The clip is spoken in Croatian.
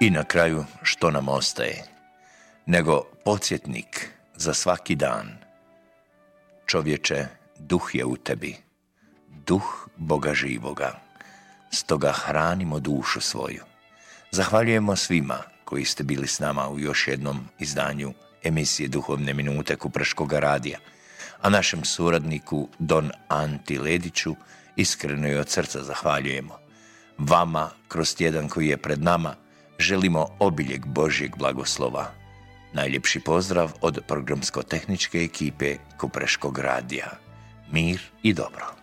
I na kraju, što nam ostaje, nego podsjetnik za svaki dan. Čovječe, duh je u tebi, duh Boga živoga, stoga hranimo dušu svoju. Zahvaljujemo svima koji ste bili s nama u još jednom izdanju emisije Duhovne minute Kupreškoga radija, a našem suradniku Don Anti Lediću iskreno i od srca zahvaljujemo. Vama, kroz tjedan koji je pred nama, želimo obiljeg Božjeg blagoslova. Najljepši pozdrav od programsko-tehničke ekipe Kupreškog radija. Mir i dobro.